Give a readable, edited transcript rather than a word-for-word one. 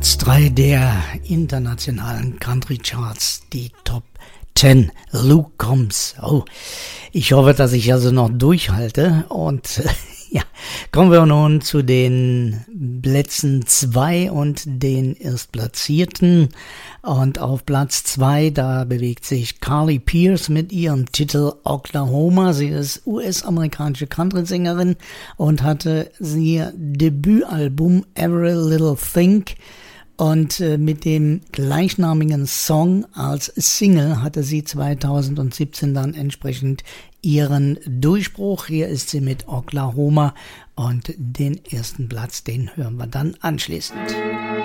Platz 3 der internationalen Country Charts, die Top 10. Luke Combs. Oh, ich hoffe, dass ich also noch durchhalte. Und ja, kommen wir nun zu den Plätzen 2 und den Erstplatzierten. Und auf Platz 2, da bewegt sich Carly Pearce mit ihrem Titel Oklahoma. Sie ist US-amerikanische Country-Sängerin und hatte ihr Debütalbum Every Little Thing. Und mit dem gleichnamigen Song als Single hatte sie 2017 dann entsprechend ihren Durchbruch. Hier ist sie mit Oklahoma und den ersten Platz, den hören wir dann anschließend.